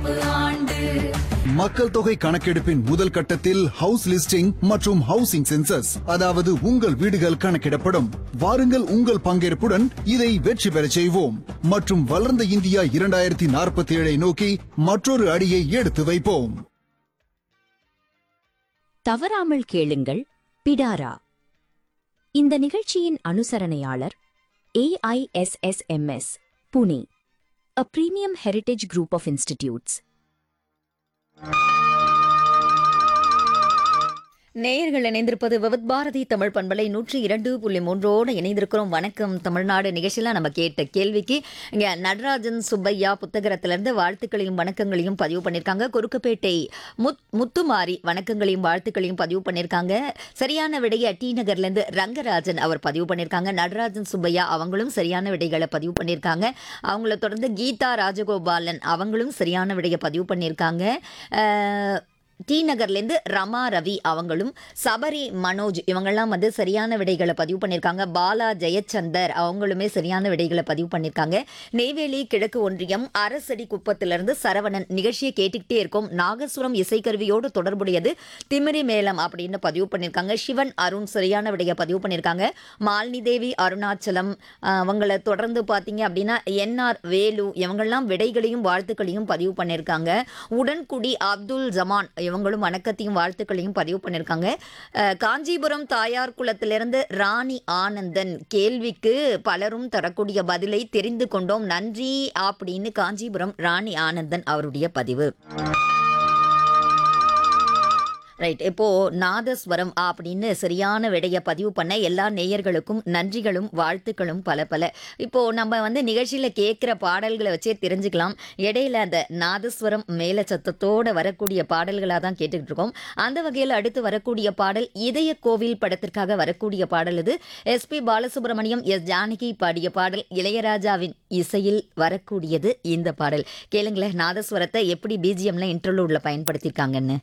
மக்கள் தொகை கணக்கெடுப்பின் முதல் கட்டத்தில் ஹவுஸ் லிஸ்டிங் மற்றும் ஹவுசிங் சென்சஸ், அதாவது உங்கள் வீடுகள் கணக்கிடப்படும். வாருங்கள், உங்கள் பங்கேற்புடன் இதை வெற்றி பெறச் செய்வோம் மற்றும் வளர்ந்த இந்தியா 2047 நோக்கி மற்றொரு அடியை எடுத்து வைப்போம். தவறாமல் கேளுங்கள். பிடாரா. இந்த நிகழ்ச்சியின் அனுசரணையாளர் AISSMS, Pune, a premium heritage group of institutes. நேயர்கள் இணைந்திருப்பது விவித் பாரதி தமிழ் பண்பலை 102.3 இணைந்திருக்கிறோம். வணக்கம் தமிழ்நாடு நிகழ்ச்சியில் நம்ம கேட்ட கேள்விக்கு இங்கே நடராஜன் சுப்பையா புத்தகத்திலிருந்து வாழ்த்துக்களையும் வணக்கங்களையும் பதிவு பண்ணியிருக்காங்க. குறுக்குப்பேட்டை முத்துமாரி வணக்கங்களையும் வாழ்த்துக்களையும் பதிவு பண்ணியிருக்காங்க. சரியான விடையை டி நகர்லேருந்து ரங்கராஜன் அவர் பதிவு பண்ணியிருக்காங்க. நடராஜன் சுப்பையா அவங்களும் சரியான விடைகளை பதிவு பண்ணியிருக்காங்க. அவங்கள தொடர்ந்து கீதா ராஜகோபாலன் அவங்களும் சரியான விடையை பதிவு பண்ணியிருக்காங்க. டி நகர்லேருந்து ரமா ரவி அவங்களும், சபரி மனோஜ் இவங்கெல்லாம் வந்து சரியான விடைகளை பதிவு பண்ணியிருக்காங்க. பாலா ஜெயச்சந்தர் அவங்களுமே சரியான விடைகளை பதிவு பண்ணியிருக்காங்க. நெய்வேலி கிழக்கு ஒன்றியம் அரசடி குப்பத்திலிருந்து சரவணன் நிகழ்ச்சியை கேட்டுக்கிட்டே இருக்கும். நாகசுரம் இசைக்கருவியோடு தொடர்புடையது திமிரி மேளம் அப்படின்னு பதிவு பண்ணியிருக்காங்க. சிவன் அருண் சரியான விடையை பதிவு பண்ணியிருக்காங்க. மாலினி தேவி அருணாச்சலம் அவங்கள தொடர்ந்து பார்த்தீங்க அப்படின்னா NR வேலு இவங்கெல்லாம் விடைகளையும் வாழ்த்துக்களையும் பதிவு பண்ணியிருக்காங்க. உடன்குடி அப்துல் ஜமான் இவங்களும் வணக்கத்தையும் வாழ்த்துக்களையும் பதிவு பண்ணியிருக்காங்க. காஞ்சிபுரம் தாயார் குளத்திலிருந்து ராணி ஆனந்தன் கேள்விக்கு பலரும் தரக்கூடிய பதிலை தெரிந்து கொண்டோம், நன்றி அப்படின்னு காஞ்சிபுரம் ராணி ஆனந்தன் அவருடைய பதிவு. ரைட், இப்போ நாதஸ்வரம் அப்படின்னு சரியான விடையை பதிவு பண்ண எல்லா நேயர்களுக்கும் நன்றிகளும் வாழ்த்துக்களும் பல பல. இப்போ நம்ம வந்து நிகழ்ச்சியில் கேட்குற பாடல்களை வச்சே தெரிஞ்சுக்கலாம். இடையில அந்த நாதஸ்வரம் மேல சத்தத்தோடு வரக்கூடிய பாடல்களாக தான் கேட்டுக்கிட்டு இருக்கோம். அந்த வகையில் அடுத்து வரக்கூடிய பாடல் இதய கோவில் படத்திற்காக வரக்கூடிய பாடல் இது. SP பாலசுப்ரமணியம், S ஜானகி பாடிய பாடல், இளையராஜாவின் இசையில் வரக்கூடியது இந்த பாடல். கேளுங்களேன், நாதஸ்வரத்தை எப்படி BGMல இன்ட்ரோலூட்ல பயன்படுத்தியிருக்காங்கன்னு.